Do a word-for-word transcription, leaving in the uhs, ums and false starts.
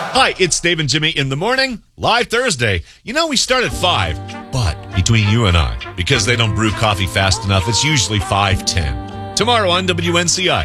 Hi, it's Dave and Jimmy in the morning, live Thursday. You know, we start at five, but between you and I, because they don't brew coffee fast enough, it's usually five ten. Tomorrow on W N C I.